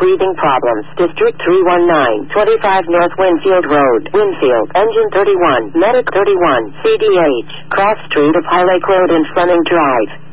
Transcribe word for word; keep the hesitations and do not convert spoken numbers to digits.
breathing problems. District three one nine, twenty-five North Winfield Road, Winfield, Engine thirty-one, Medic thirty-one, C D H, Cross Street of Harlake Road and Fleming Drive.